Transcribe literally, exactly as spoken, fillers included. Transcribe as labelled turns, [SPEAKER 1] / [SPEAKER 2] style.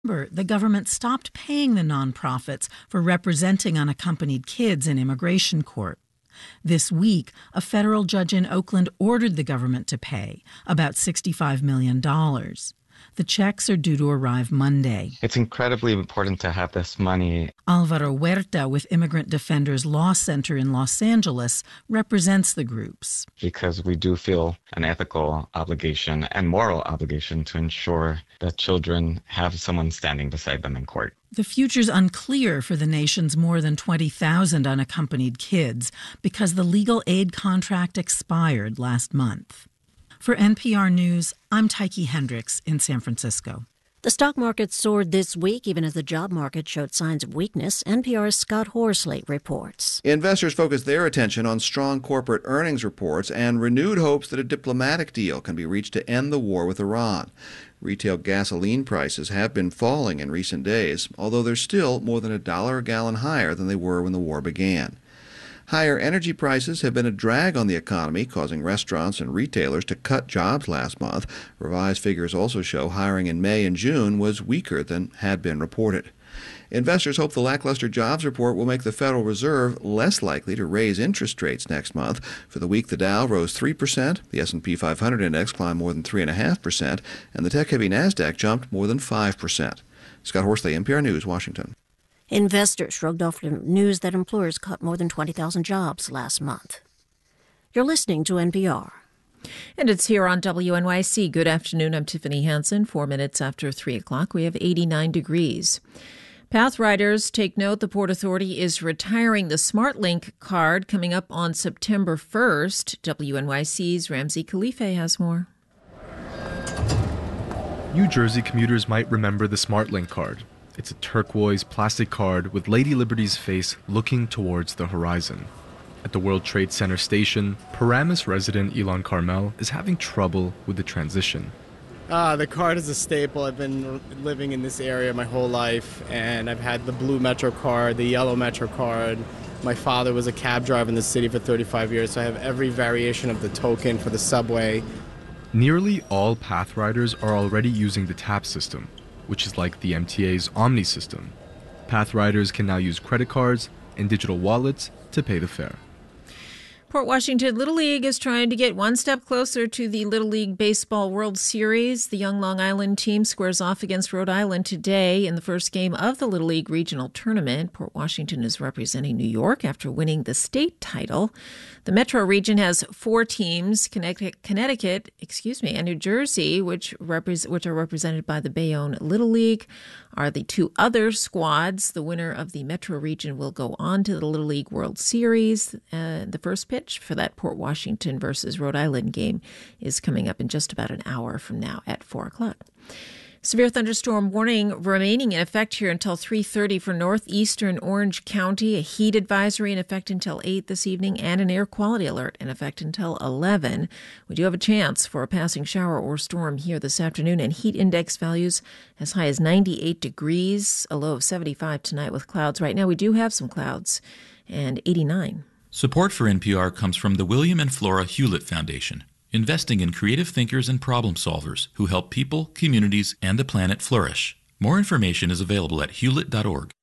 [SPEAKER 1] The government stopped paying the nonprofits for representing unaccompanied kids in immigration court. This week, a federal judge in Oakland ordered the government to pay about sixty-five million dollars. The checks are due to arrive Monday.
[SPEAKER 2] It's incredibly important to have this money.
[SPEAKER 1] Alvaro Huerta with Immigrant Defenders Law Center in Los Angeles represents the groups.
[SPEAKER 2] Because we do feel an ethical obligation and moral obligation to ensure that children have someone standing beside them in court.
[SPEAKER 1] The future's unclear for the nation's more than twenty thousand unaccompanied kids because the legal aid contract expired last month. For N P R News, I'm Tyche Hendricks in San Francisco.
[SPEAKER 3] The stock market soared this week, even as the job market showed signs of weakness. N P R's Scott Horsley reports.
[SPEAKER 4] Investors focused their attention on strong corporate earnings reports and renewed hopes that a diplomatic deal can be reached to end the war with Iran. Retail gasoline prices have been falling in recent days, although they're still more than a dollar a gallon higher than they were when the war began. Higher energy prices have been a drag on the economy, causing restaurants and retailers to cut jobs last month. Revised figures also show hiring in May and June was weaker than had been reported. Investors hope the lackluster jobs report will make the Federal Reserve less likely to raise interest rates next month. For the week, the Dow rose three percent, the S and P five hundred index climbed more than three point five percent, and the tech-heavy NASDAQ jumped more than five percent. Scott Horsley, N P R News, Washington.
[SPEAKER 3] Investors shrugged off the news that employers cut more than twenty thousand jobs last month. You're listening to N P R.
[SPEAKER 5] And it's here on W N Y C. Good afternoon. I'm Tiffany Hansen. Four minutes after three o'clock, we have eighty-nine degrees. Path riders, take note, the Port Authority is retiring the SmartLink card coming up on September first. W N Y C's Ramsey Khalife has more.
[SPEAKER 6] New Jersey commuters might remember the SmartLink card. It's a turquoise plastic card with Lady Liberty's face looking towards the horizon. At the World Trade Center station, Paramus resident Elon Carmel is having trouble with the transition.
[SPEAKER 7] Uh, the card is a staple. I've been living in this area my whole life, and I've had the blue Metro card, the yellow Metro card. My father was a cab driver in the city for thirty-five years, so I have every variation of the token for the subway.
[SPEAKER 6] Nearly all Path riders are already using the TAP system, which is like the M T A's Omni system. Path riders can now use credit cards and digital wallets to pay the fare.
[SPEAKER 5] Port Washington Little League is trying to get one step closer to the Little League Baseball World Series. The young Long Island team squares off against Rhode Island today in the first game of the Little League Regional Tournament. Port Washington is representing New York after winning the state title. The Metro region has four teams, Connecticut, Connecticut excuse me, and New Jersey, which, repre- which are represented by the Bayonne Little League, are the two other squads. The winner of the Metro region will go on to the Little League World Series. Uh, the first pitch for that Port Washington versus Rhode Island game is coming up in just about an hour from now at four o'clock. Severe thunderstorm warning remaining in effect here until three thirty for northeastern Orange County. A heat advisory in effect until eight this evening and an air quality alert in effect until eleven. We do have a chance for a passing shower or storm here this afternoon, and heat index values as high as ninety-eight degrees, a low of seventy-five tonight with clouds. Right now we do have some clouds, and eighty-nine.
[SPEAKER 8] Support for N P R comes from the William and Flora Hewlett Foundation, investing in creative thinkers and problem solvers who help people, communities, and the planet flourish. More information is available at hewlett dot org.